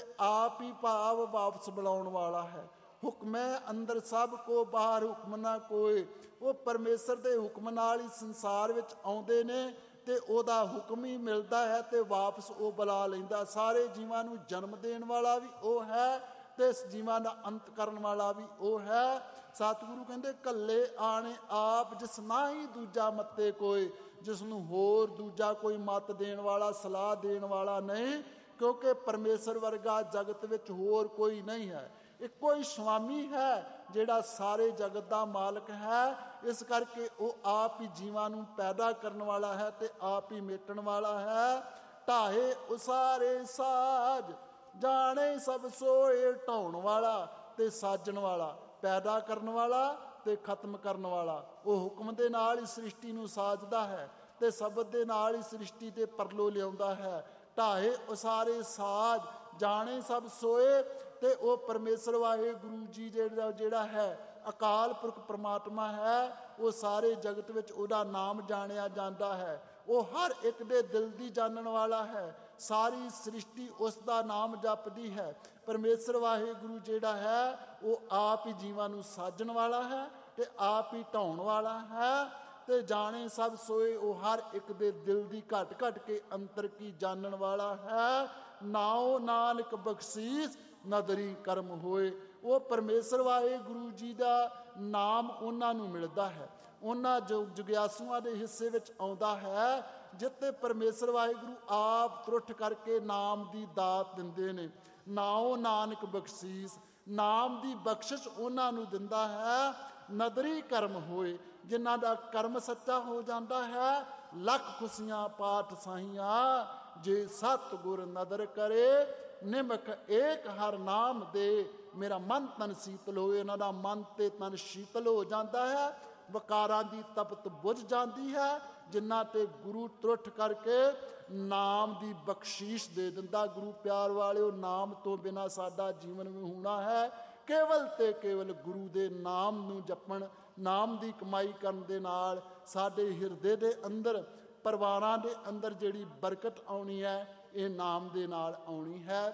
आप ही भाव वापस बुलाने वाला है। हुक्म है अंदर सब को, बाहर हुक्म ना कोई। वो परमेश्वर के हुक्म नाल ही संसार विच आउंदे ने ते ओदा हुक्म ही मिलता है ते वापस वो बुला लैंदा। सारे जीवां नूं जन्म देण वाला भी वो है ते जीवां दा अंत करन वाला भी वो है। सतगुरु कहंदे कल्ले आने आप जिस ना ही दूजा मत्ते कोई, जिसनूं होर दूजा कोई मत देण वाला, सलाह देण वाला नहीं, क्योंकि परमेश्वर वर्गा जगत विच होर कोई नहीं है। इक्को ही स्वामी है जिहड़ा सारे जगत का मालक है। इस करके वो आप ही जीवां नूं पैदा करने वाला है ते आप ही मेटण वाला है। ढाहे उसारे साज जाने सब सोए, ढाउण वाला ते साजण वाला, पैदा करने वाला ते खत्म करने वाला। वो हुक्म दे नाल ही सृष्टि नूं साजदा है ते शब्द दे नाल ही सृष्टि ते परलो लिआउंदा है। ढाहे उसारे साज जाने सब सोए ते वो परमेश्वर वाहिगुरू जी जिहड़ा है अकाल पुरख परमात्मा है। वो सारे जगत विच उहदा नाम जानिया जाता है। वो हर एक दे दिल दी जानन वाला है। सारी सृष्टि उसका नाम जपदी है। परमेश्वर वाहिगुरू जिहड़ा है वो आप ही जीवां नूं साजण वाला है ते आप ही ढाउण वाला है। ते जाने सब सोए वो हर एक दे दिल दी घट घट के अंतर की जानन वाला है। नाओ नानक बख्शीस नदरी कर्म होए। वो परमेश्वर वाहिगुरू जी का नाम उन्हां नूं मिलदा है, उन्हां जो जग्यासुआं दे हिस्से विच आउंदा है जिते परमेश्वर वाहिगुरू आप त्रुठ करके नाम की दात दिंदे ने। नाओ नानक बख्शीस, नाम की बख्शिश उन्हां नूं दिंदा है। नदरी कर्म होए, जिन्हां दा कर्म सच्चा हो जाता है। लख खुशियां पाठ साहियां जे सतगुर नदर करे, निमक एक हर नाम दे मेरा मन तन शीतल होए। इन्हां दा मन ते तन शीतल हो जाता है। वकारां दी तपत बुझ जाती है। जिन्हां ते गुरु त्रुठ करके नाम की बख्शीश दे दिंदा। गुरु प्यार वाले नाम तो बिना साडा जीवन विहूणा है। केवल ते केवल गुरु दे नाम नूं जपण, नाम की कमाई करन दे नाल साडे हिरदे दे अंदर, परिवारां दे अंदर जिहड़ी बरकत आउणी है ये नाम दे नाल आउणी है।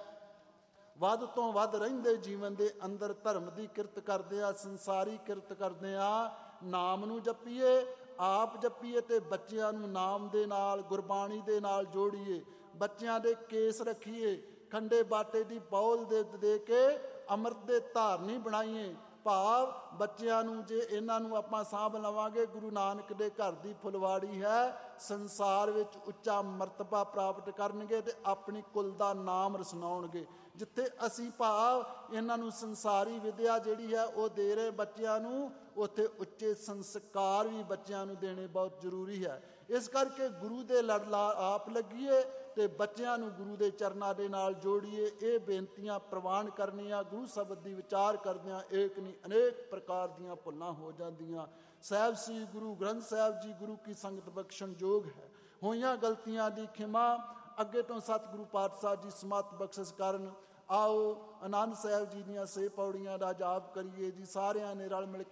वध तो वध रहिंदे जीवन दे अंदर धर्म की किरत करदे आ, संसारी किरत करदे आ। नाम नूं जपीए, आप जपीए ते बच्चिआं नूं नाम दे नाल, गुरबाणी दे नाल जोड़ीए। बच्चिआं दे केस रखीए, खंडे बाटे की पौल दे के अमृत दे धारनी बनाईए। भाव बच्चिआं नूं जे इन्हां नूं आपां साਂਭ लवांगे, गुरु नानक दे घर दी फुलवाड़ी है, संसार विच उच्चा मरतबा प्राप्त करनगे ते अपनी कुल दा नाम रसनाउणगे। जिथे असीं भाव इन्हां नूं संसारी विद्या जिहड़ी है वो दे रहे बच्चिआं नूं, उत्थे उच्चे संस्कार भी बच्चिआं नूं देने बहुत जरूरी है। इस करके गुरु दे लड़ ला आप लगीए ते बच्चिआं नूं गुरु दे चरनां दे नाल जोड़ीए। ये बेनतियां प्रवान करनियां, गुरु शब्द दी विचार करदिआं एक नहीं अनेक प्रकार दीआं भुल्लां हो जांदियां। साहिब श्री गुरु ग्रंथ साहिब जी गुरु की संगत बख्शण जोग है। होईआं गलतियां दी खिमा अगे तो सतगुरु पातशाह जी समत बख्शिश करन। आओ आनंद साहिब जी दीआं 6 पौड़ियां दा जाप करिए जी। सारिआं ने रल मिल